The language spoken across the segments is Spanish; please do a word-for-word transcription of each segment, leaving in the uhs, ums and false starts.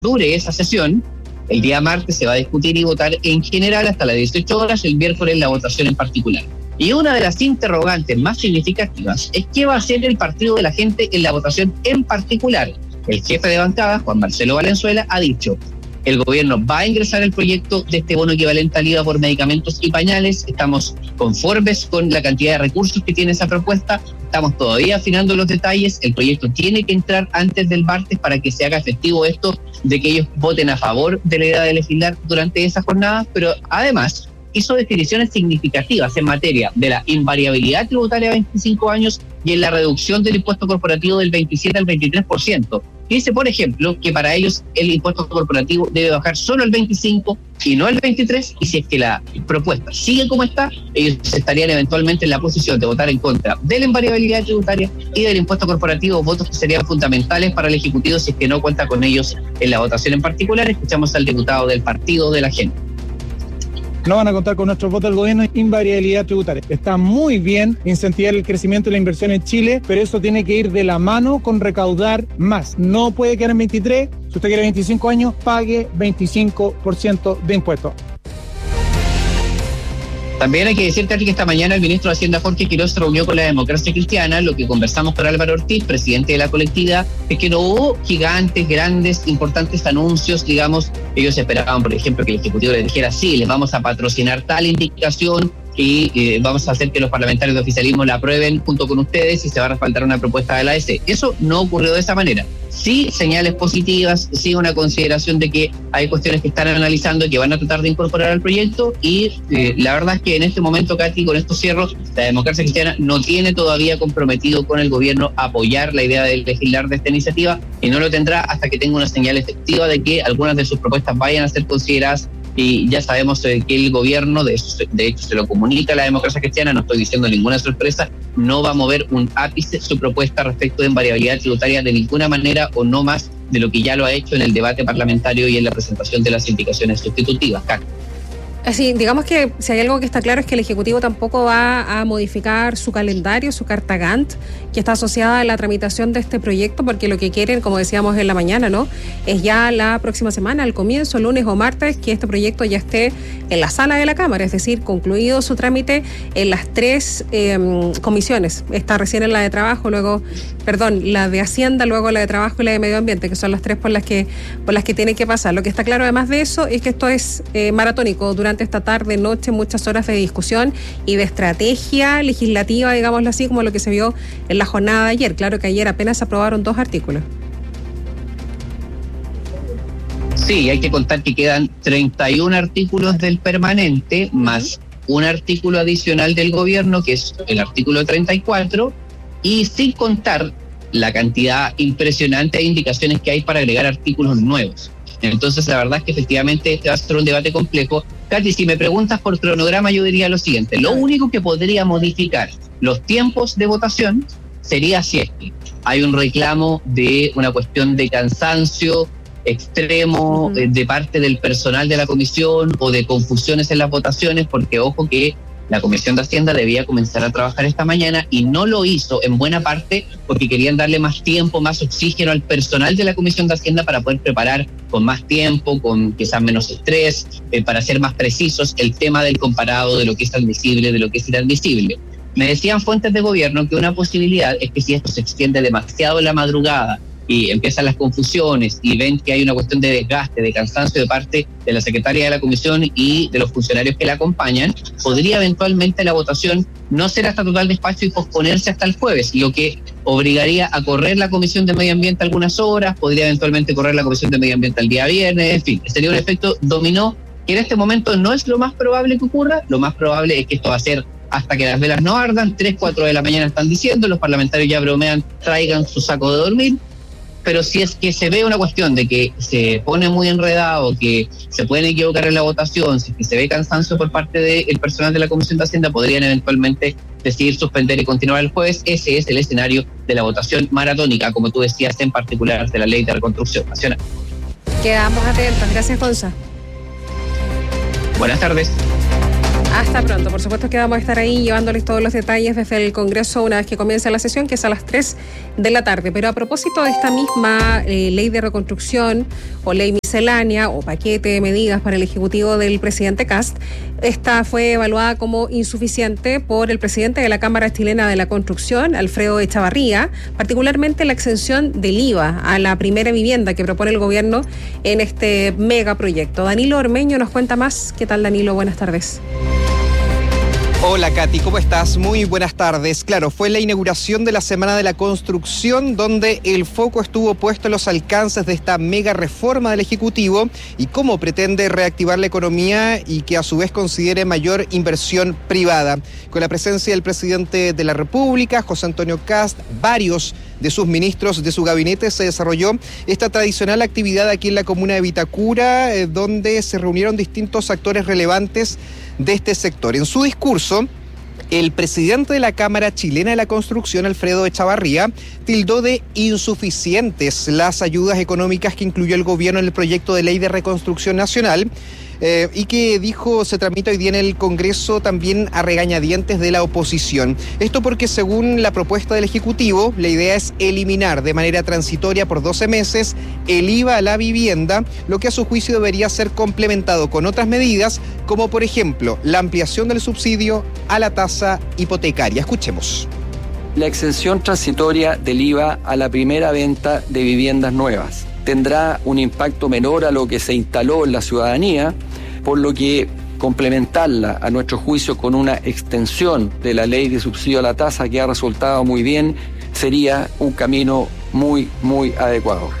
dure esa sesión, el día martes se va a discutir y votar en general hasta las dieciocho horas, el miércoles la votación en particular. Y una de las interrogantes más significativas es qué va a hacer el Partido de la Gente en la votación en particular. El jefe de bancada, Juan Marcelo Valenzuela, ha dicho: el gobierno va a ingresar el proyecto de este bono equivalente al I V A por medicamentos y pañales. Estamos conformes con la cantidad de recursos que tiene esa propuesta. Estamos todavía afinando los detalles. El proyecto tiene que entrar antes del martes para que se haga efectivo esto de que ellos voten a favor de la idea de legislar durante esa jornada. Pero además hizo definiciones significativas en materia de la invariabilidad tributaria a veinticinco años y en la reducción del impuesto corporativo del veintisiete al veintitrés por ciento. Dice, por ejemplo, que para ellos el impuesto corporativo debe bajar solo el veinticinco y no el veintitrés, y si es que la propuesta sigue como está, ellos estarían eventualmente en la posición de votar en contra de la invariabilidad tributaria y del impuesto corporativo, votos que serían fundamentales para el Ejecutivo si es que no cuenta con ellos en la votación en particular. Escuchamos al diputado del Partido de la Gente. No van a contar con nuestros votos del gobierno en invariabilidad tributaria. Está muy bien incentivar el crecimiento y la inversión en Chile, pero eso tiene que ir de la mano con recaudar más. No puede quedar en veintitrés. Si usted quiere veinticinco años, pague veinticinco por ciento de impuestos. También hay que decir, Katy, que esta mañana el ministro de Hacienda, Jorge Quiroz, se reunió con la Democracia Cristiana. Lo que conversamos con Álvaro Ortiz, presidente de la colectividad, es que no hubo gigantes, grandes, importantes anuncios, digamos. Ellos esperaban, por ejemplo, que el Ejecutivo les dijera: sí, les vamos a patrocinar tal indicación y eh, vamos a hacer que los parlamentarios de oficialismo la aprueben junto con ustedes y se va a respaldar una propuesta de la A D C. Eso no ocurrió de esa manera. Sí, señales positivas, sí una consideración de que hay cuestiones que están analizando y que van a tratar de incorporar al proyecto, y eh, la verdad es que en este momento, Katy, con estos cierros, la Democracia Cristiana no tiene todavía comprometido con el gobierno apoyar la idea de legislar de esta iniciativa, y no lo tendrá hasta que tenga una señal efectiva de que algunas de sus propuestas vayan a ser consideradas. Y ya sabemos eh, que el gobierno, de, eso, de hecho se lo comunica a la Democracia Cristiana, no estoy diciendo ninguna sorpresa, no va a mover un ápice su propuesta respecto de invariabilidad tributaria de ninguna manera, o no más de lo que ya lo ha hecho en el debate parlamentario y en la presentación de las indicaciones sustitutivas. Carlos. Así, digamos que si hay algo que está claro es que el Ejecutivo tampoco va a modificar su calendario, su carta Gantt, que está asociada a la tramitación de este proyecto, porque lo que quieren, como decíamos en la mañana, ¿no?, es ya la próxima semana, al comienzo, lunes o martes, que este proyecto ya esté en la sala de la Cámara, es decir, concluido su trámite en las tres eh, comisiones. Está recién en la de Trabajo, luego, perdón, la de Hacienda, luego la de Trabajo y la de Medio Ambiente, que son las tres por las que, por las que tiene que pasar. Lo que está claro además de eso es que esto es eh, maratónico durante esta tarde, noche, muchas horas de discusión y de estrategia legislativa, digámoslo así, como lo que se vio en la jornada de ayer. Claro que ayer apenas se aprobaron dos artículos. Sí, hay que contar que quedan treinta y un artículos del permanente, más un artículo adicional del gobierno, que es el artículo treinta y cuatro, y sin contar la cantidad impresionante de indicaciones que hay para agregar artículos nuevos. Entonces, la verdad es que efectivamente este va a ser un debate complejo. Katy, si me preguntas por cronograma, yo diría lo siguiente: lo único que podría modificar los tiempos de votación sería si es que hay un reclamo de una cuestión de cansancio extremo uh-huh. de parte del personal de la comisión, o de confusiones en las votaciones, porque ojo que la Comisión de Hacienda debía comenzar a trabajar esta mañana y no lo hizo, en buena parte porque querían darle más tiempo, más oxígeno al personal de la Comisión de Hacienda para poder preparar con más tiempo, con quizás menos estrés, eh, para ser más precisos el tema del comparado de lo que es admisible, de lo que es inadmisible. Me decían fuentes de gobierno que una posibilidad es que si esto se extiende demasiado en la madrugada y empiezan las confusiones y ven que hay una cuestión de desgaste, de cansancio de parte de la secretaria de la comisión y de los funcionarios que la acompañan, podría eventualmente la votación no ser hasta total despacho y posponerse hasta el jueves, lo que obligaría a correr la Comisión de Medio Ambiente algunas horas, podría eventualmente correr la Comisión de Medio Ambiente el día viernes, en fin, sería un efecto dominó que en este momento no es lo más probable que ocurra. Lo más probable es que esto va a ser hasta que las velas no ardan, tres, cuatro de la mañana están diciendo, los parlamentarios ya bromean, traigan su saco de dormir. Pero si es que se ve una cuestión de que se pone muy enredado, que se pueden equivocar en la votación, si es que se ve cansancio por parte del personal de la Comisión de Hacienda, podrían eventualmente decidir suspender y continuar el jueves. Ese es el escenario de la votación maratónica, como tú decías, en particular de la Ley de Reconstrucción Nacional. Quedamos atentos. Gracias, Gonza. Buenas tardes. Hasta pronto. Por supuesto que vamos a estar ahí llevándoles todos los detalles desde el Congreso una vez que comience la sesión, que es a las tres de la tarde. Pero a propósito de esta misma eh, ley de reconstrucción o ley miscelánea o paquete de medidas para el Ejecutivo del presidente Kast, esta fue evaluada como insuficiente por el presidente de la Cámara Chilena de la Construcción, Alfredo Echavarría, particularmente la exención del I V A a la primera vivienda que propone el gobierno en este megaproyecto. Danilo Ormeño nos cuenta más. ¿Qué tal, Danilo? Buenas tardes. Hola Katy, ¿cómo estás? Muy buenas tardes. Claro, fue la inauguración de la Semana de la Construcción donde el foco estuvo puesto en los alcances de esta mega reforma del Ejecutivo y cómo pretende reactivar la economía y que a su vez considere mayor inversión privada. Con la presencia del presidente de la República, José Antonio Kast, varios de sus ministros de su gabinete, se desarrolló esta tradicional actividad aquí en la comuna de Vitacura, eh, donde se reunieron distintos actores relevantes de este sector. En su discurso, el presidente de la Cámara Chilena de la Construcción, Alfredo Echavarría, tildó de insuficientes las ayudas económicas que incluyó el gobierno en el proyecto de ley de reconstrucción nacional, eh, y que dijo se tramita hoy día en el Congreso también a regañadientes de la oposición. Esto porque según la propuesta del Ejecutivo, la idea es eliminar de manera transitoria por doce meses el I V A a la vivienda, lo que a su juicio debería ser complementado con otras medidas, como por ejemplo la ampliación del subsidio a la tasa hipotecaria. Escuchemos. La exención transitoria del I V A a la primera venta de viviendas nuevas tendrá un impacto menor a lo que se instaló en la ciudadanía, por lo que complementarla, a nuestro juicio, con una extensión de la ley de subsidio a la tasa que ha resultado muy bien, sería un camino muy, muy adecuado.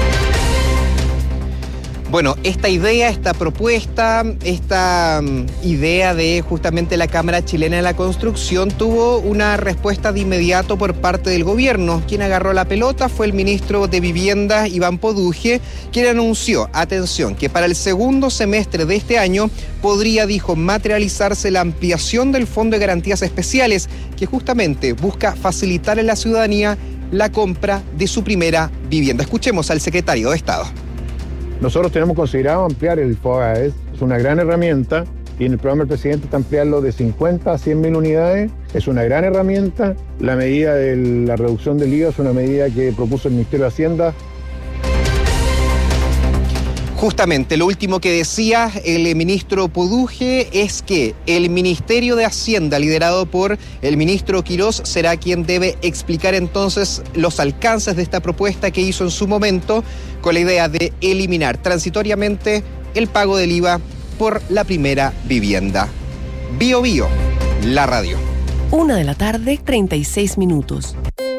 Bueno, esta idea, esta propuesta, esta um, idea de justamente la Cámara Chilena de la Construcción tuvo una respuesta de inmediato por parte del gobierno. Quien agarró la pelota fue el ministro de Vivienda, Iván Poduje, quien anunció, atención, que para el segundo semestre de este año podría, dijo, materializarse la ampliación del Fondo de Garantías Especiales, que justamente busca facilitar a la ciudadanía la compra de su primera vivienda. Escuchemos al secretario de Estado. Nosotros tenemos considerado ampliar el FOGAES, es una gran herramienta, y en el programa del presidente está ampliarlo de cincuenta a cien mil unidades, es una gran herramienta. La medida de la reducción del I V A es una medida que propuso el Ministerio de Hacienda. Justamente, lo último que decía el ministro Poduje es que el Ministerio de Hacienda, liderado por el ministro Quirós, será quien debe explicar entonces los alcances de esta propuesta que hizo en su momento, con la idea de eliminar transitoriamente el pago del I V A por la primera vivienda. Bio Bio, la radio. Una de la tarde, treinta y seis minutos.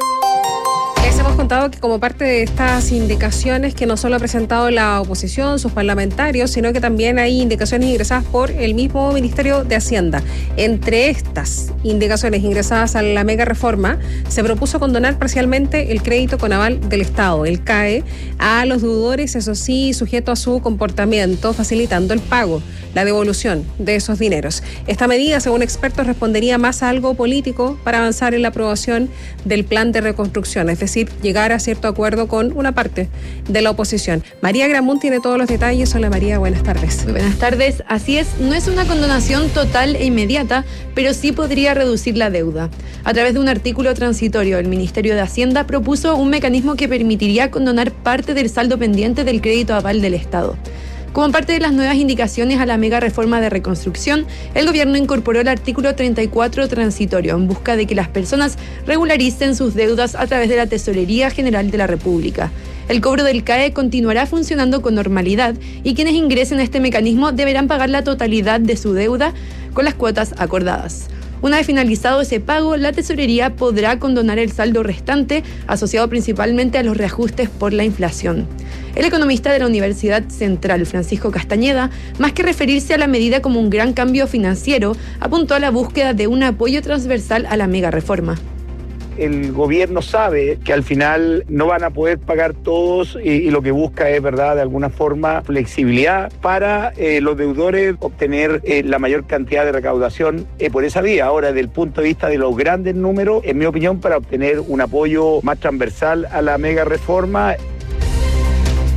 Les hemos contado que como parte de estas indicaciones que no solo ha presentado la oposición, sus parlamentarios, sino que también hay indicaciones ingresadas por el mismo Ministerio de Hacienda. Entre estas indicaciones ingresadas a la mega reforma, se propuso condonar parcialmente el crédito con aval del Estado, el C A E, a los deudores, eso sí, sujeto a su comportamiento, facilitando el pago, la devolución de esos dineros. Esta medida, según expertos, respondería más a algo político para avanzar en la aprobación del plan de reconstrucción, es decir, llegar a cierto acuerdo con una parte de la oposición. María Gramún tiene todos los detalles. Hola María, buenas tardes. Muy buenas tardes. Así es, no es una condonación total e inmediata, pero sí podría reducir la deuda. A través de un artículo transitorio, el Ministerio de Hacienda propuso un mecanismo que permitiría condonar parte del saldo pendiente del crédito aval del Estado. Como parte de las nuevas indicaciones a la mega reforma de reconstrucción, el gobierno incorporó el artículo treinta y cuatro transitorio en busca de que las personas regularicen sus deudas a través de la Tesorería General de la República. El cobro del C A E continuará funcionando con normalidad y quienes ingresen a este mecanismo deberán pagar la totalidad de su deuda con las cuotas acordadas. Una vez finalizado ese pago, la tesorería podrá condonar el saldo restante, asociado principalmente a los reajustes por la inflación. El economista de la Universidad Central, Francisco Castañeda, más que referirse a la medida como un gran cambio financiero, apuntó a la búsqueda de un apoyo transversal a la mega reforma. El gobierno sabe que al final no van a poder pagar todos y, y lo que busca es, verdad, de alguna forma flexibilidad para eh, los deudores obtener eh, la mayor cantidad de recaudación eh, por esa vía. Ahora, desde el punto de vista de los grandes números, en mi opinión, para obtener un apoyo más transversal a la mega reforma.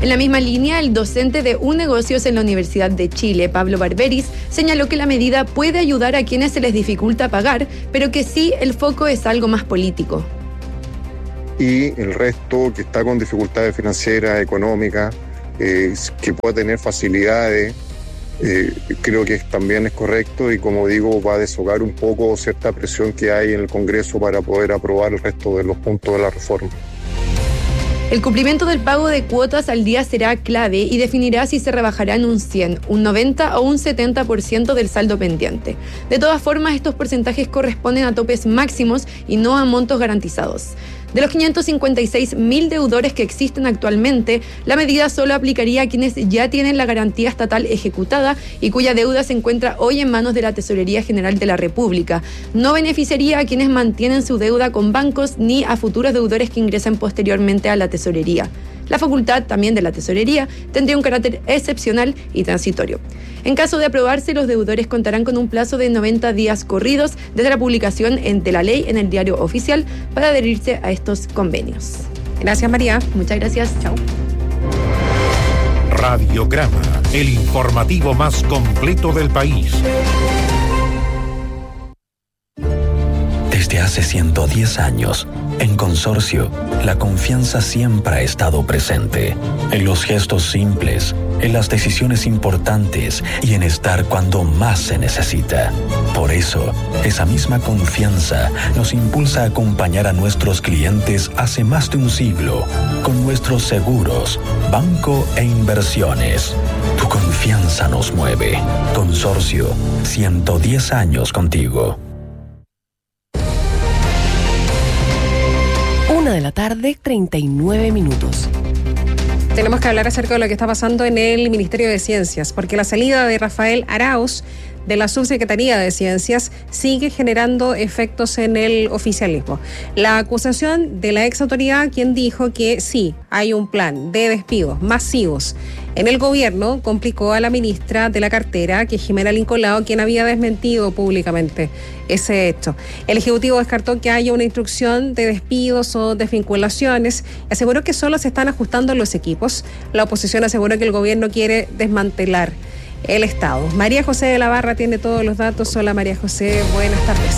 En la misma línea, el docente de U Negocios en la Universidad de Chile, Pablo Barberis, señaló que la medida puede ayudar a quienes se les dificulta pagar, pero que sí el foco es algo más político. Y el resto que está con dificultades financieras, económicas, eh, que pueda tener facilidades, eh, creo que también es correcto y, como digo, va a deshogar un poco cierta presión que hay en el Congreso para poder aprobar el resto de los puntos de la reforma. El cumplimiento del pago de cuotas al día será clave y definirá si se rebajará en un cien, un noventa o un setenta por ciento del saldo pendiente. De todas formas, estos porcentajes corresponden a topes máximos y no a montos garantizados. De los quinientos cincuenta y seis mil deudores que existen actualmente, la medida solo aplicaría a quienes ya tienen la garantía estatal ejecutada y cuya deuda se encuentra hoy en manos de la Tesorería General de la República. No beneficiaría a quienes mantienen su deuda con bancos ni a futuros deudores que ingresen posteriormente a la Tesorería. La facultad también de la Tesorería tendría un carácter excepcional y transitorio. En caso de aprobarse, los deudores contarán con un plazo de noventa días corridos desde la publicación de la ley en el Diario Oficial para adherirse a estos convenios. Gracias, María. Muchas gracias. Chao. Radiograma, el informativo más completo del país. Desde hace ciento diez años, en Consorcio, la confianza siempre ha estado presente, en los gestos simples, en las decisiones importantes y en estar cuando más se necesita. Por eso, esa misma confianza nos impulsa a acompañar a nuestros clientes hace más de un siglo, con nuestros seguros, banco e inversiones. Tu confianza nos mueve. Consorcio, ciento diez años contigo. Una de la tarde, treinta y nueve minutos. Tenemos que hablar acerca de lo que está pasando en el Ministerio de Ciencias, porque la salida de Rafael Arauz de la Subsecretaría de Ciencias sigue generando efectos en el oficialismo. La acusación de la ex autoridad, quien dijo que sí, hay un plan de despidos masivos en el gobierno, complicó a la ministra de la cartera, que es Jimena Lincolao, quien había desmentido públicamente ese hecho. El Ejecutivo descartó que haya una instrucción de despidos o desvinculaciones, aseguró que solo se están ajustando los equipos. La oposición aseguró que el gobierno quiere desmantelar el Estado. María José de la Barra tiene todos los datos. Hola, María José, buenas tardes.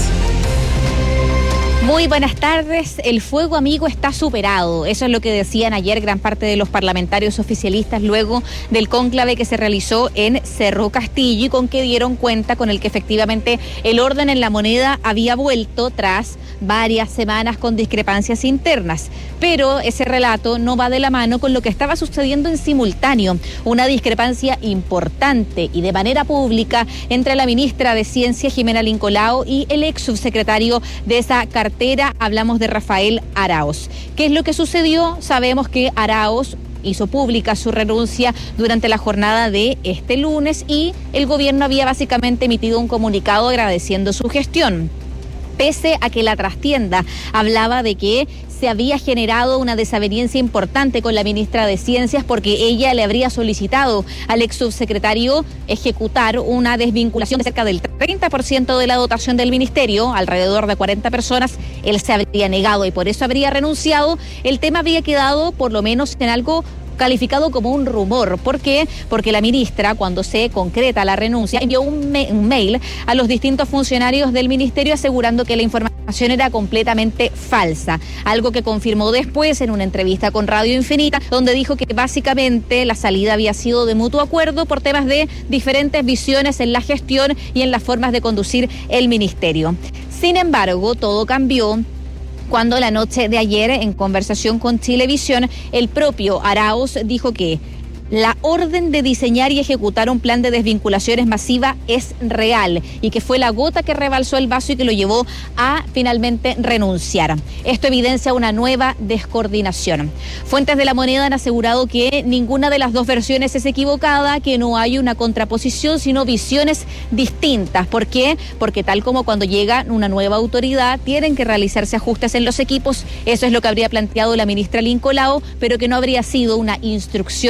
Muy buenas tardes. El fuego amigo está superado. Eso es lo que decían ayer gran parte de los parlamentarios oficialistas luego del cónclave que se realizó en Cerro Castillo y con que dieron cuenta con el que efectivamente el orden en la moneda había vuelto tras varias semanas con discrepancias internas. Pero ese relato no va de la mano con lo que estaba sucediendo en simultáneo. Una discrepancia importante y de manera pública entre la ministra de Ciencia, Jimena Lincolao, y el ex subsecretario de esa cartera. Hablamos de Rafael Arauz. ¿Qué es lo que sucedió? Sabemos que Arauz hizo pública su renuncia durante la jornada de este lunes y el gobierno había básicamente emitido un comunicado agradeciendo su gestión. Pese a que la trastienda hablaba de que se había generado una desaveniencia importante con la ministra de Ciencias porque ella le habría solicitado al ex subsecretario ejecutar una desvinculación de cerca del treinta por ciento de la dotación del ministerio, alrededor de cuarenta personas, él se habría negado y por eso habría renunciado. El tema había quedado por lo menos en algo calificado como un rumor. ¿Por qué? Porque la ministra, cuando se concreta la renuncia, envió un, me- un mail a los distintos funcionarios del ministerio asegurando que la información era completamente falsa, algo que confirmó después en una entrevista con Radio Infinita, donde dijo que básicamente la salida había sido de mutuo acuerdo por temas de diferentes visiones en la gestión y en las formas de conducir el ministerio. Sin embargo, todo cambió cuando la noche de ayer, en conversación con Chilevisión, el propio Arauz dijo que la orden de diseñar y ejecutar un plan de desvinculaciones masiva es real y que fue la gota que rebalsó el vaso y que lo llevó a finalmente renunciar. Esto evidencia una nueva descoordinación. Fuentes de La Moneda han asegurado que ninguna de las dos versiones es equivocada, que no hay una contraposición, sino visiones distintas. ¿Por qué? Porque tal como cuando llega una nueva autoridad, tienen que realizarse ajustes en los equipos. Eso es lo que habría planteado la ministra Lincolao, pero que no habría sido una instrucción como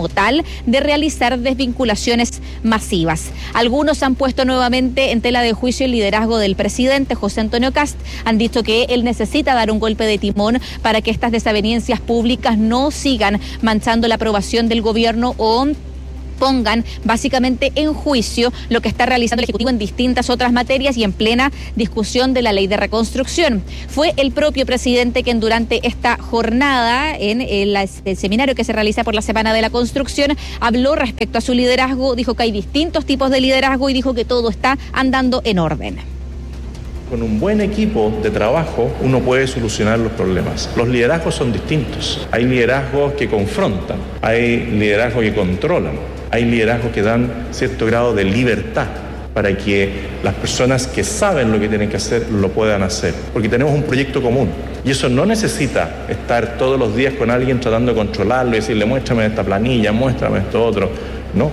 total de realizar desvinculaciones masivas. Algunos han puesto nuevamente en tela de juicio el liderazgo del presidente José Antonio Kast. Han dicho que él necesita dar un golpe de timón para que estas desavenencias públicas no sigan manchando la aprobación del gobierno o pongan básicamente en juicio lo que está realizando el Ejecutivo en distintas otras materias y en plena discusión de la ley de reconstrucción. Fue el propio presidente quien durante esta jornada, en el, el seminario que se realiza por la Semana de la Construcción, habló respecto a su liderazgo, dijo que hay distintos tipos de liderazgo y dijo que todo está andando en orden. Con un buen equipo de trabajo uno puede solucionar los problemas. Los liderazgos son distintos. Hay liderazgos que confrontan, hay liderazgos que controlan, hay liderazgos que dan cierto grado de libertad para que las personas que saben lo que tienen que hacer lo puedan hacer. Porque tenemos un proyecto común y eso no necesita estar todos los días con alguien tratando de controlarlo y decirle muéstrame esta planilla, muéstrame esto otro. No.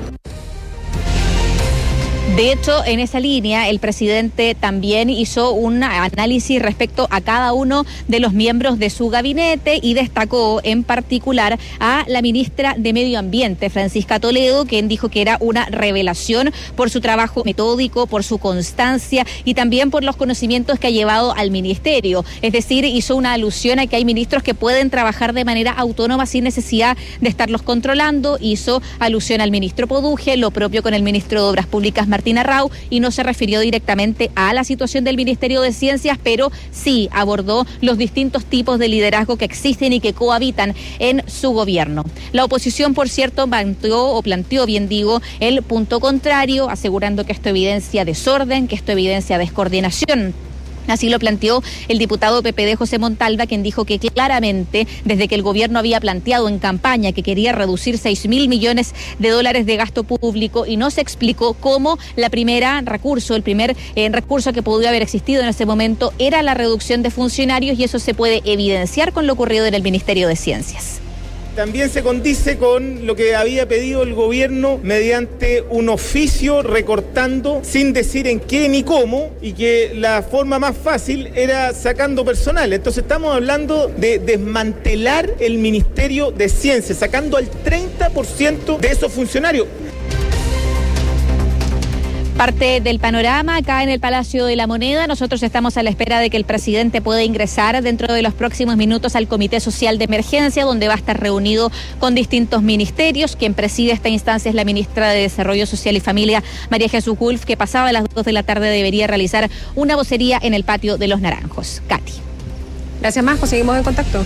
De hecho, en esa línea, el presidente también hizo un análisis respecto a cada uno de los miembros de su gabinete y destacó en particular a la ministra de Medio Ambiente, Francisca Toledo, quien dijo que era una revelación por su trabajo metódico, por su constancia y también por los conocimientos que ha llevado al ministerio. Es decir, hizo una alusión a que hay ministros que pueden trabajar de manera autónoma sin necesidad de estarlos controlando. Hizo alusión al ministro Poduje, lo propio con el ministro de Obras Públicas, Martín Arrau, y no se refirió directamente a la situación del Ministerio de Ciencias, pero sí abordó los distintos tipos de liderazgo que existen y que cohabitan en su gobierno. La oposición, por cierto, planteó, o planteó, bien digo, el punto contrario, asegurando que esto evidencia desorden, que esto evidencia descoordinación. Así lo planteó el diputado P P D José Montalva, quien dijo que claramente desde que el gobierno había planteado en campaña que quería reducir seis mil millones de dólares de gasto público y no se explicó cómo la primera recurso, el primer eh, recurso que podía haber existido en ese momento era la reducción de funcionarios, y eso se puede evidenciar con lo ocurrido en el Ministerio de Ciencias. También se condice con lo que había pedido el gobierno mediante un oficio recortando sin decir en qué ni cómo, y que la forma más fácil era sacando personal. Entonces estamos hablando de desmantelar el Ministerio de Ciencia, sacando al treinta por ciento de esos funcionarios. Parte del panorama acá en el Palacio de la Moneda. Nosotros estamos a la espera de que el presidente pueda ingresar dentro de los próximos minutos al Comité Social de Emergencia, donde va a estar reunido con distintos ministerios. Quien preside esta instancia es la ministra de Desarrollo Social y Familia, María Jesús Wolf, que pasada las dos de la tarde debería realizar una vocería en el patio de Los Naranjos. Katy. Gracias, Majo. Seguimos en contacto.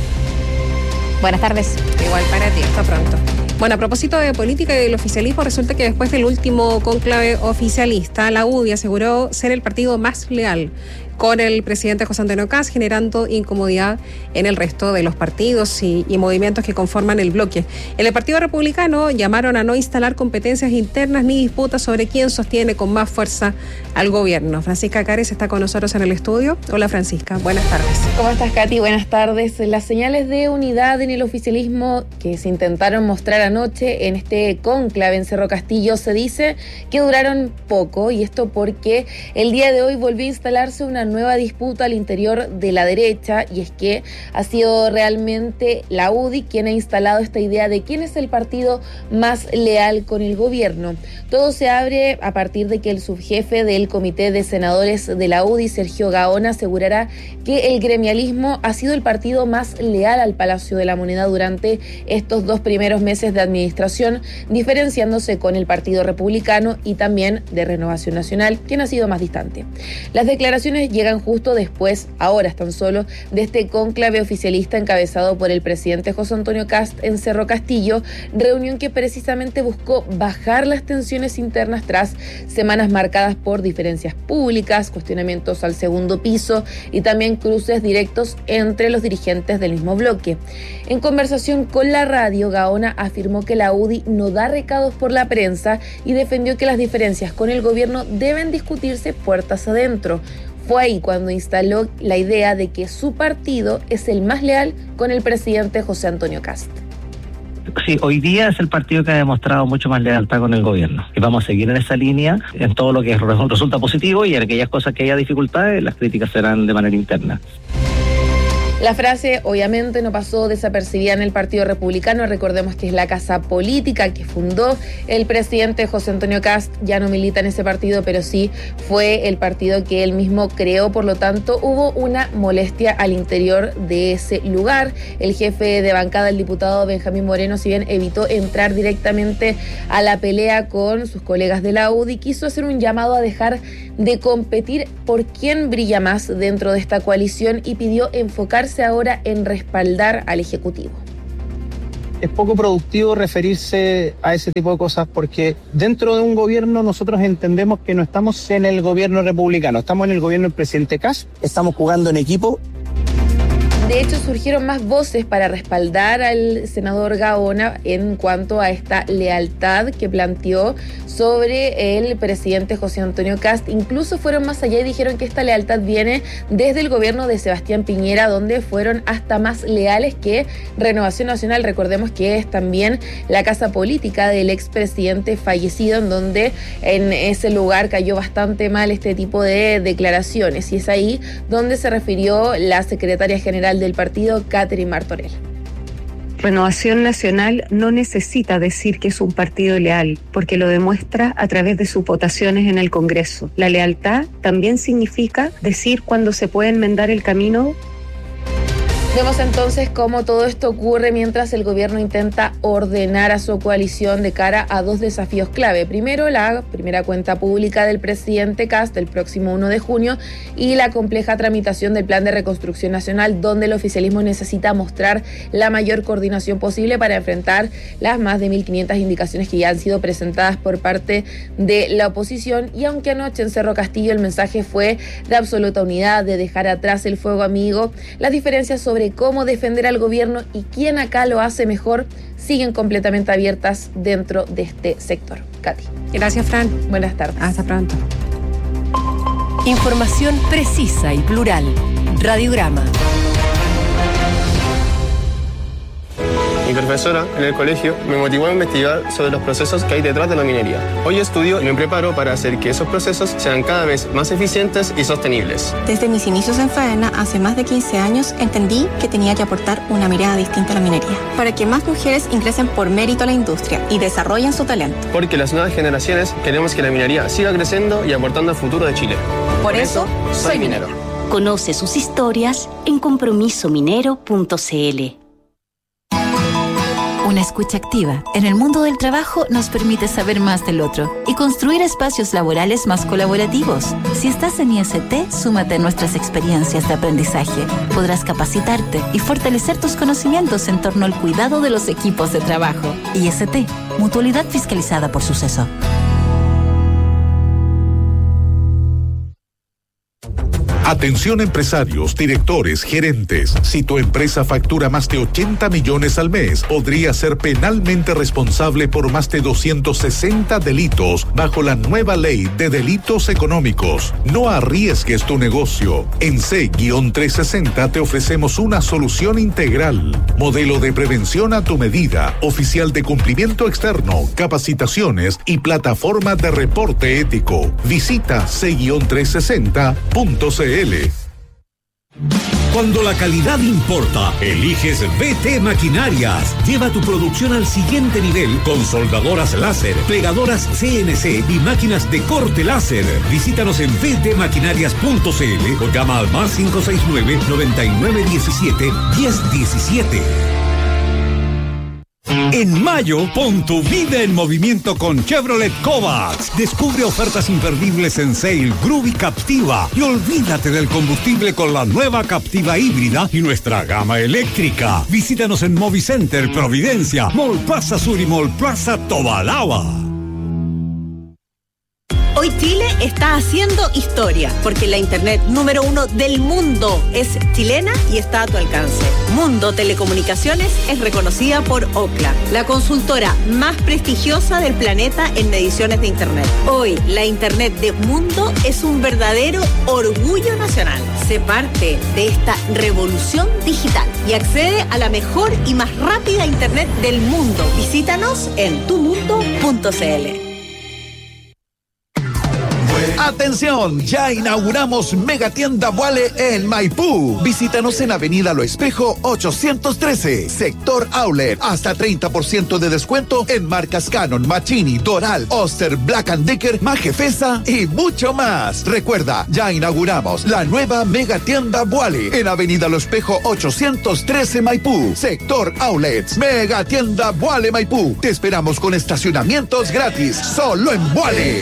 Buenas tardes. Igual para ti. Hasta pronto. Bueno, a propósito de política y del oficialismo, resulta que después del último cónclave oficialista, la U D I aseguró ser el partido más leal con el presidente José Antonio Kast, generando incomodidad en el resto de los partidos y, y movimientos que conforman el bloque. En el Partido Republicano llamaron a no instalar competencias internas ni disputas sobre quién sostiene con más fuerza al gobierno. Francisca Cares está con nosotros en el estudio. Hola, Francisca, buenas tardes. ¿Cómo estás, Katy? Buenas tardes. Las señales de unidad en el oficialismo que se intentaron mostrar anoche en este cónclave en Cerro Castillo se dice que duraron poco, y esto porque el día de hoy volvió a instalarse una nueva disputa al interior de la derecha, y es que ha sido realmente la U D I quien ha instalado esta idea de quién es el partido más leal con el gobierno. Todo se abre a partir de que el subjefe del Comité de Senadores de la U D I, Sergio Gaona, asegurará que el gremialismo ha sido el partido más leal al Palacio de la Moneda durante estos dos primeros meses de administración, diferenciándose con el Partido Republicano y también de Renovación Nacional, quien ha sido más distante. Las declaraciones llegan justo después, ahora tan solo, de este cónclave oficialista encabezado por el presidente José Antonio Kast en Cerro Castillo, reunión que precisamente buscó bajar las tensiones internas tras semanas marcadas por diferencias públicas, cuestionamientos al segundo piso y también cruces directos entre los dirigentes del mismo bloque. En conversación con la radio, Gaona afirmó que la U D I no da recados por la prensa y defendió que las diferencias con el gobierno deben discutirse puertas adentro. Fue ahí cuando instaló la idea de que su partido es el más leal con el presidente José Antonio Kast. Sí, hoy día es el partido que ha demostrado mucho más lealtad con el gobierno. Y vamos a seguir en esa línea, en todo lo que resulta positivo, y en aquellas cosas que haya dificultades, las críticas serán de manera interna. La frase obviamente no pasó desapercibida en el Partido Republicano. Recordemos que es la casa política que fundó el presidente José Antonio Kast. Ya no milita en ese partido, pero sí fue el partido que él mismo creó. Por lo tanto, hubo una molestia al interior de ese lugar. El jefe de bancada, el diputado Benjamín Moreno, si bien evitó entrar directamente a la pelea con sus colegas de la U D I, quiso hacer un llamado a dejar de competir por quién brilla más dentro de esta coalición y pidió enfocarse ahora en respaldar al Ejecutivo. Es poco productivo referirse a ese tipo de cosas porque dentro de un gobierno nosotros entendemos que no estamos en el gobierno republicano, estamos en el gobierno del presidente Kast, estamos jugando en equipo. De hecho, surgieron más voces para respaldar al senador Gaona en cuanto a esta lealtad que planteó sobre el presidente José Antonio Kast. Incluso fueron más allá y dijeron que esta lealtad viene desde el gobierno de Sebastián Piñera, donde fueron hasta más leales que Renovación Nacional. Recordemos que es también la casa política del expresidente fallecido, en donde en ese lugar cayó bastante mal este tipo de declaraciones. Y es ahí donde se refirió la secretaria general del partido, Catherine Martorell. Renovación Nacional no necesita decir que es un partido leal, porque lo demuestra a través de sus votaciones en el Congreso. La lealtad también significa decir cuando se puede enmendar el camino. Vemos entonces cómo todo esto ocurre mientras el gobierno intenta ordenar a su coalición de cara a dos desafíos clave. Primero, la primera cuenta pública del presidente Kast el próximo uno de junio y la compleja tramitación del Plan de Reconstrucción Nacional, donde el oficialismo necesita mostrar la mayor coordinación posible para enfrentar las más de mil quinientas indicaciones que ya han sido presentadas por parte de la oposición. Y aunque anoche en Cerro Castillo el mensaje fue de absoluta unidad, de dejar atrás el fuego amigo, las diferencias sobre cómo defender al gobierno y quién acá lo hace mejor siguen completamente abiertas dentro de este sector. Katy. Gracias, Fran. Buenas tardes. Hasta pronto. Información precisa y plural. Radiograma. Mi profesora en el colegio me motivó a investigar sobre los procesos que hay detrás de la minería. Hoy estudio y me preparo para hacer que esos procesos sean cada vez más eficientes y sostenibles. Desde mis inicios en Faena, hace más de quince años, entendí que tenía que aportar una mirada distinta a la minería, para que más mujeres ingresen por mérito a la industria y desarrollen su talento. Porque las nuevas generaciones queremos que la minería siga creciendo y aportando al futuro de Chile. Por, por eso, eso, soy minero. Conoce sus historias en compromiso minero punto c l. Una escucha activa en el mundo del trabajo nos permite saber más del otro y construir espacios laborales más colaborativos. Si estás en I S T, súmate a nuestras experiencias de aprendizaje. Podrás capacitarte y fortalecer tus conocimientos en torno al cuidado de los equipos de trabajo. I S T, mutualidad fiscalizada por Suceso. Atención empresarios, directores, gerentes. Si tu empresa factura más de ochenta millones al mes, podría ser penalmente responsable por más de doscientos sesenta delitos bajo la nueva ley de delitos económicos. No arriesgues tu negocio. En C trescientos sesenta te ofrecemos una solución integral. Modelo de prevención a tu medida, oficial de cumplimiento externo, capacitaciones y plataforma de reporte ético. Visita C trescientos sesenta punto c l. Cuando la calidad importa, eliges B T Maquinarias. Lleva tu producción al siguiente nivel con soldadoras láser, plegadoras C N C y máquinas de corte láser. Visítanos en b t maquinarias punto c l o llama al más cinco seis nueve, noventa y nueve diecisiete, diez diecisiete. En mayo, pon tu vida en movimiento con Chevrolet Kovacs. Descubre ofertas imperdibles en Sail, Groove y Captiva. Y olvídate del combustible con la nueva Captiva híbrida y nuestra gama eléctrica. Visítanos en Movicenter, Providencia, Mall Plaza Sur y Mall Plaza Tobalaba. Hoy Chile está haciendo historia, porque la internet número uno del mundo es chilena y está a tu alcance. Mundo Telecomunicaciones es reconocida por Ookla, la consultora más prestigiosa del planeta en mediciones de internet. Hoy, la internet de Mundo es un verdadero orgullo nacional. Sé parte de esta revolución digital y accede a la mejor y más rápida internet del mundo. Visítanos en tu mundo punto c l. ¡Atención! Ya inauguramos Megatienda Vuale en Maipú. Visítanos en Avenida Lo Espejo ochocientos trece, Sector Outlet. Hasta treinta por ciento de descuento en marcas Canon, Machini, Doral, Oster, Black and Decker, Majefesa y mucho más. Recuerda, ya inauguramos la nueva Megatienda Vuale en Avenida Lo Espejo ochocientos trece, Maipú, Sector Outlets. Megatienda Vuale Maipú. Te esperamos con estacionamientos gratis, solo en Vuale.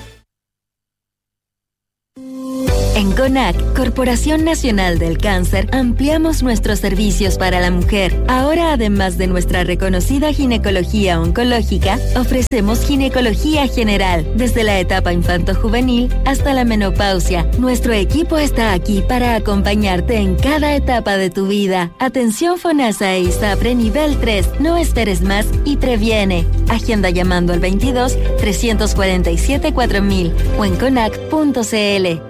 En CONAC, Corporación Nacional del Cáncer, ampliamos nuestros servicios para la mujer. Ahora, además de nuestra reconocida ginecología oncológica, ofrecemos ginecología general, desde la etapa infanto-juvenil hasta la menopausia. Nuestro equipo está aquí para acompañarte en cada etapa de tu vida. Atención FONASA e ISAPRE nivel tres. No esperes más y previene. Agenda llamando al veintidós, trescientos cuarenta y siete, cuatro mil o en conac punto c l.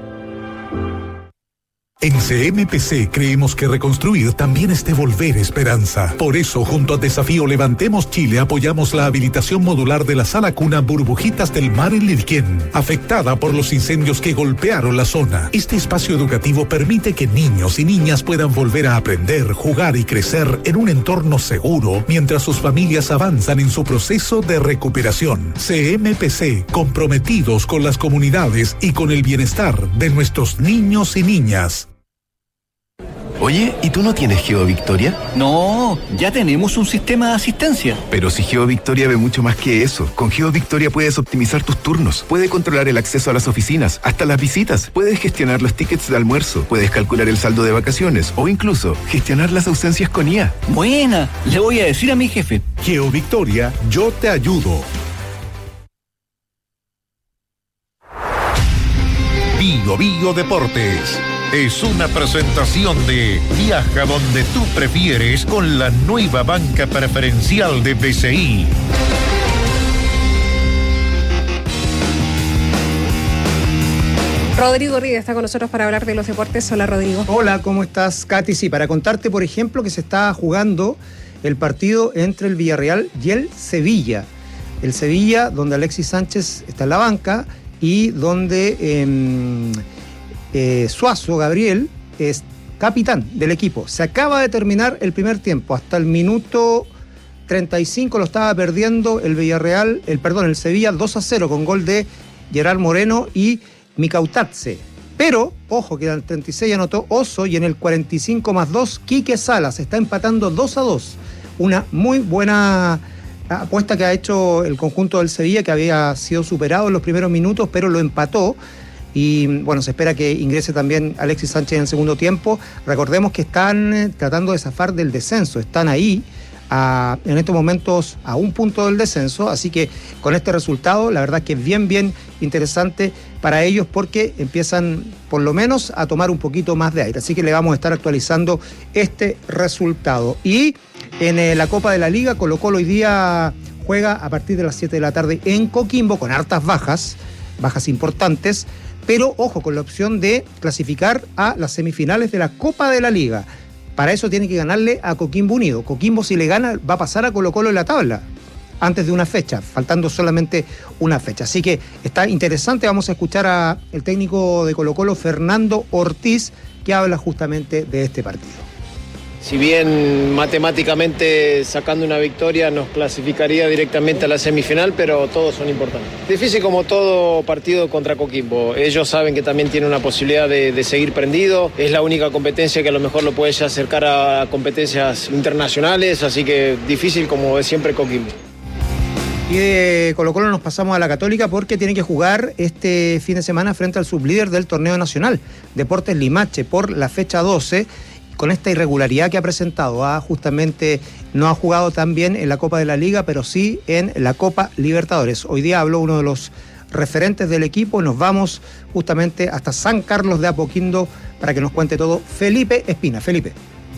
En C M P C creemos que reconstruir también es devolver esperanza. Por eso, junto a Desafío Levantemos Chile, apoyamos la habilitación modular de la sala cuna Burbujitas del Mar en Lirquén, afectada por los incendios que golpearon la zona. Este espacio educativo permite que niños y niñas puedan volver a aprender, jugar y crecer en un entorno seguro, mientras sus familias avanzan en su proceso de recuperación. C M P C, comprometidos con las comunidades y con el bienestar de nuestros niños y niñas. Oye, ¿y tú no tienes GeoVictoria? No, ya tenemos un sistema de asistencia. Pero si GeoVictoria ve mucho más que eso. Con GeoVictoria puedes optimizar tus turnos, puedes controlar el acceso a las oficinas, hasta las visitas, puedes gestionar los tickets de almuerzo, puedes calcular el saldo de vacaciones o incluso gestionar las ausencias con I A. Buena, le voy a decir a mi jefe. GeoVictoria, yo te ayudo. Bio Bio Deportes es una presentación de Viaja donde tú prefieres con la nueva banca preferencial de B C I. Rodrigo Rida está con nosotros para hablar de los deportes. Hola, Rodrigo. Hola, ¿cómo estás, Katy? Sí, para contarte, por ejemplo, que se está jugando el partido entre el Villarreal y el Sevilla. El Sevilla, donde Alexis Sánchez está en la banca y donde eh, eh, Suazo, Gabriel, es capitán del equipo. Se acaba de terminar el primer tiempo. Hasta el minuto treinta y cinco lo estaba perdiendo el Villarreal, el perdón, el Sevilla dos a cero con gol de Gerard Moreno y Mikautatse. Pero, ojo, que en el treinta y seis anotó Oso y en el cuarenta y cinco más dos, Quique Salas. Está empatando dos a dos. Una muy buena apuesta que ha hecho el conjunto del Sevilla, que había sido superado en los primeros minutos, pero lo empató. Y bueno, se espera que ingrese también Alexis Sánchez en el segundo tiempo. Recordemos que están tratando de zafar del descenso. Están ahí, a, en estos momentos, a un punto del descenso. Así que con este resultado, la verdad que es bien, bien interesante para ellos, porque empiezan por lo menos a tomar un poquito más de aire. Así que le vamos a estar actualizando este resultado. Y en eh, la Copa de la Liga, Colo-Colo hoy día juega a partir de las siete de la tarde en Coquimbo, con hartas bajas, bajas importantes, pero ojo, con la opción de clasificar a las semifinales de la Copa de la Liga. Para eso tiene que ganarle a Coquimbo Unido. Coquimbo, si le gana, va a pasar a Colo-Colo en la tabla antes de una fecha, faltando solamente una fecha. Así que está interesante. Vamos a escuchar al técnico de Colo-Colo, Fernando Ortiz, que habla justamente de este partido. Si bien matemáticamente sacando una victoria nos clasificaría directamente a la semifinal, pero todos son importantes. Difícil como todo partido contra Coquimbo. Ellos saben que también tienen una posibilidad de, de seguir prendido. Es la única competencia que a lo mejor lo puede ya acercar a competencias internacionales, así que difícil como es siempre Coquimbo. Y de Colo-Colo nos pasamos a la Católica, porque tiene que jugar este fin de semana frente al sublíder del torneo nacional, Deportes Limache, por la fecha doce. Con esta irregularidad que ha presentado, ¿ah? justamente no ha jugado tan bien en la Copa de la Liga, pero sí en la Copa Libertadores. Hoy día habló uno de los referentes del equipo y nos vamos justamente hasta San Carlos de Apoquindo para que nos cuente todo Felipe Espina. Felipe.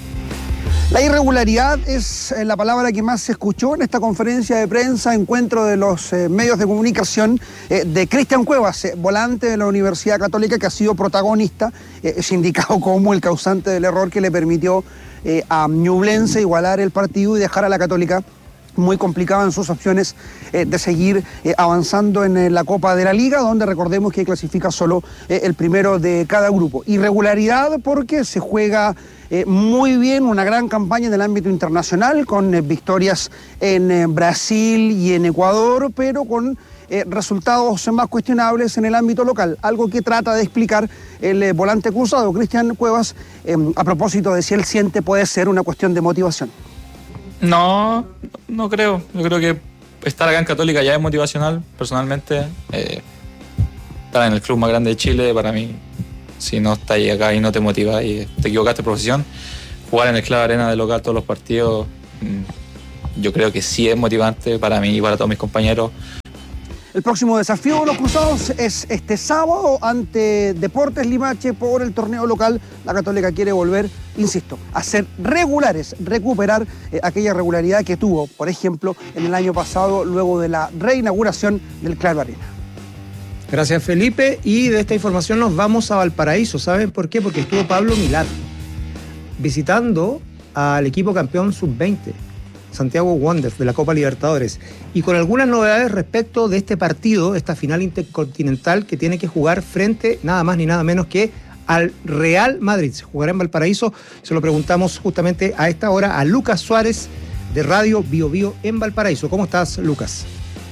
La irregularidad es la palabra que más se escuchó en esta conferencia de prensa, encuentro de los eh, medios de comunicación eh, de Cristian Cuevas, eh, volante de la Universidad Católica, que ha sido protagonista, eh, es indicado como el causante del error que le permitió eh, a Ñublense igualar el partido y dejar a la Católica muy complicado en sus opciones eh, de seguir eh, avanzando en eh, la Copa de la Liga, donde recordemos que clasifica solo eh, el primero de cada grupo. Irregularidad porque se juega eh, muy bien, una gran campaña en el ámbito internacional, con eh, victorias en eh, Brasil y en Ecuador, pero con eh, resultados más cuestionables en el ámbito local, algo que trata de explicar el eh, volante cruzado, Cristian Cuevas, eh, a propósito de si él siente puede ser una cuestión de motivación. No, no creo. Yo creo que estar acá en Católica ya es motivacional, personalmente. Eh, estar en el club más grande de Chile, para mí, si no estás ahí acá y no te motiva y te equivocaste de profesión, jugar en el Club Arena de local todos los partidos, yo creo que sí es motivante para mí y para todos mis compañeros. El próximo desafío de los cruzados es este sábado ante Deportes Limache por el torneo local. La Católica quiere volver, insisto, a ser regulares, recuperar eh, aquella regularidad que tuvo, por ejemplo, en el año pasado, luego de la reinauguración del Club Arena. Gracias, Felipe. Y de esta información nos vamos a Valparaíso. ¿Saben por qué? Porque estuvo Pablo Milad visitando al equipo campeón sub veinte. Santiago Wanderers de la Copa Libertadores, y con algunas novedades respecto de este partido, esta final intercontinental que tiene que jugar frente nada más ni nada menos que al Real Madrid. Se jugará en Valparaíso. Se lo preguntamos justamente a esta hora a Lucas Suárez de Radio Bio Bio en Valparaíso. ¿Cómo estás, Lucas?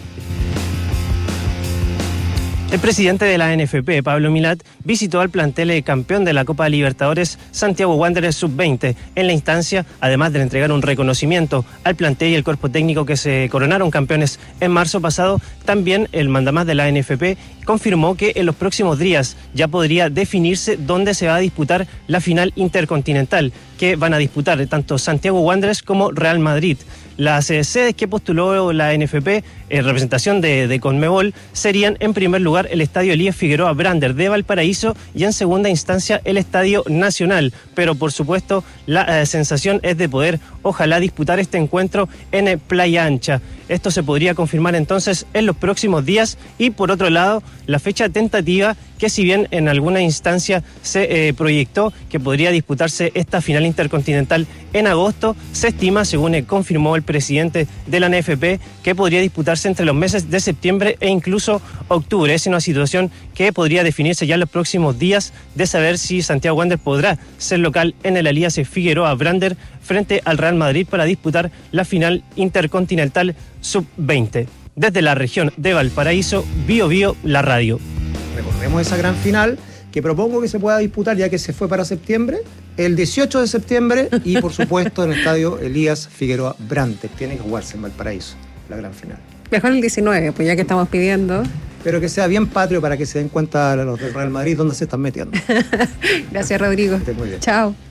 El presidente de la N F P, Pablo Milad, visitó al plantel campeón de la Copa Libertadores, Santiago Wanderers sub veinte. En la instancia, además de entregar un reconocimiento al plantel y el cuerpo técnico que se coronaron campeones en marzo pasado, también el mandamás de la N F P confirmó que en los próximos días ya podría definirse dónde se va a disputar la final intercontinental, que van a disputar tanto Santiago Wanderers como Real Madrid. Las eh, sedes que postuló la N F P en representación de, de Conmebol serían, en primer lugar, el Estadio Elías Figueroa Brander de Valparaíso y, en segunda instancia, el Estadio Nacional. Pero, por supuesto, la eh, sensación es de poder, ojalá, disputar este encuentro en eh, Playa Ancha. Esto se podría confirmar entonces en los próximos días. Y, por otro lado, la fecha tentativa, que si bien en alguna instancia se eh, proyectó que podría disputarse esta final intercontinental en agosto, se estima, según eh, confirmó el presidente de la N F P, que podría disputarse entre los meses de septiembre e incluso octubre. Es una situación que podría definirse ya en los próximos días, de saber si Santiago Wanderers podrá ser local en el Elías Figueroa Brander frente al Real Madrid para disputar la final intercontinental sub veinte. Desde la región de Valparaíso, Bio Bio, la radio. Recordemos esa gran final que propongo que se pueda disputar, ya que se fue para septiembre, el dieciocho de septiembre, y por supuesto en el Estadio Elías Figueroa Brander. Tiene que jugarse en Valparaíso, la gran final. Mejor el diecinueve, pues ya que estamos pidiendo. Pero que sea bien patrio para que se den cuenta los del Real Madrid dónde se están metiendo. Gracias, Rodrigo. Muy bien. Chao.